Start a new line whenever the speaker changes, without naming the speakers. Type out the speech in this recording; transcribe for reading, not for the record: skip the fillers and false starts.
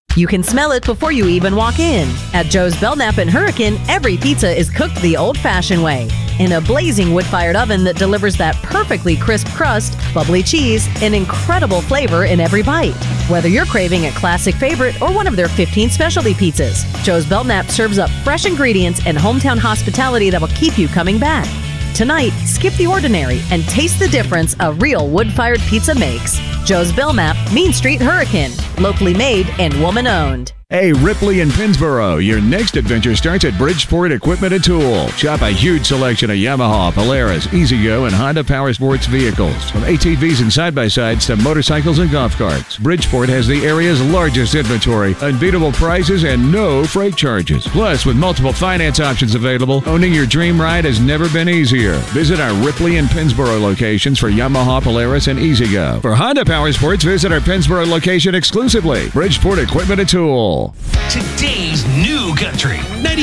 You can smell it before you even walk in. At Joe's Belknap and Hurricane, every pizza is cooked the old-fashioned way in a blazing wood-fired oven that delivers that perfectly crisp crust, bubbly cheese, and incredible flavor in every bite. Whether you're craving a classic favorite or one of their 15 specialty pizzas, Joe's Belknap serves up fresh ingredients and hometown hospitality that will keep you coming back. Tonight, skip the ordinary and taste the difference a real wood-fired pizza makes. Joe's Belknap, Mean Street Hurricane. Locally made and woman-owned.
Hey, Ripley in Pennsboro, your next adventure starts at Bridgeport Equipment and Tool. Shop a huge selection of Yamaha, Polaris, E-Z-GO, and Honda Power Sports vehicles. From ATVs and side-by-sides to motorcycles and golf carts, Bridgeport has the area's largest inventory, unbeatable prices, and no freight charges. Plus, with multiple finance options available, owning your dream ride has never been easier. Visit our Ripley and Pennsboro locations for Yamaha, Polaris, and E-Z-GO. For Honda Power Sports, visit our Pennsboro location exclusively. Bridgeport Equipment and Tool.
Today's new country.